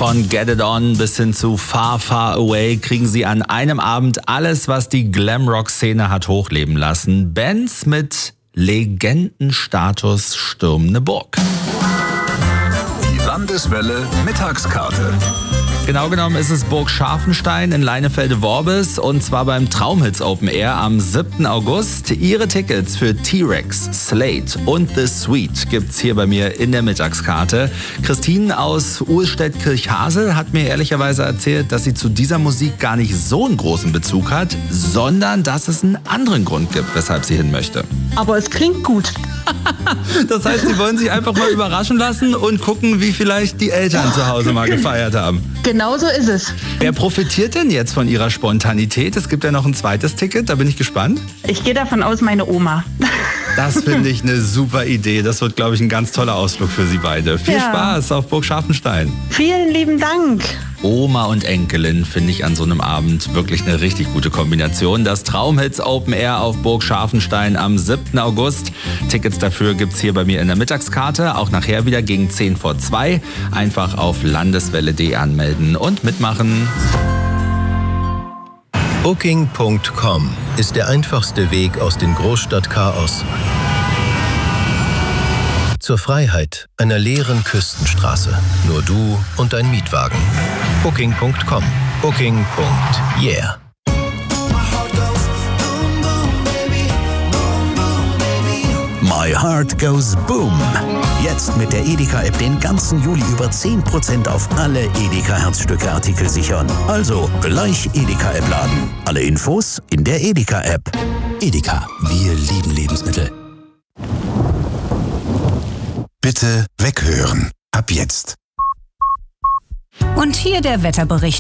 Von Get It On bis hin zu Far, Far Away kriegen sie an einem Abend alles, was die Glamrock-Szene hat hochleben lassen. Bands mit Legendenstatus stürmen eine Burg. Die Landeswelle Mittagskarte. Genau genommen ist es Burg Scharfenstein in Leinefelde-Worbis und zwar beim Traumhits Open Air am 7. August. Ihre Tickets für T-Rex, Slate und The Sweet gibt's hier bei mir in der Mittagskarte. Christine aus Uhlstedt-Kirchhasel hat mir ehrlicherweise erzählt, dass sie zu dieser Musik gar nicht so einen großen Bezug hat, sondern dass es einen anderen Grund gibt, weshalb sie hin möchte. Aber es klingt gut. Das heißt, sie wollen sich einfach mal überraschen lassen und gucken, wie vielleicht die Eltern zu Hause mal gefeiert haben. Genau so ist es. Wer profitiert denn jetzt von ihrer Spontanität? Es gibt ja noch ein zweites Ticket, da bin ich gespannt. Ich gehe davon aus, meine Oma. Das finde ich eine super Idee. Das wird, glaube ich, ein ganz toller Ausflug für Sie beide. Viel Spaß auf Burg Scharfenstein. Vielen lieben Dank. Oma und Enkelin finde ich an so einem Abend wirklich eine richtig gute Kombination. Das Traumhits Open Air auf Burg Scharfenstein am 7. August. Tickets dafür gibt's hier bei mir in der Mittagskarte. Auch nachher wieder gegen 10 vor 2. Einfach auf landeswelle.de anmelden und mitmachen. Booking.com ist der einfachste Weg aus dem Großstadtchaos zur Freiheit einer leeren Küstenstraße. Nur du und dein Mietwagen. Booking.com. Booking.yeah. My Heart Goes Boom. Jetzt mit der Edeka-App den ganzen Juli über 10% auf alle Edeka-Herzstücke-Artikel sichern. Also gleich Edeka-App laden. Alle Infos in der Edeka-App. Edeka, wir lieben Lebensmittel. Bitte weghören. Ab jetzt. Und hier der Wetterbericht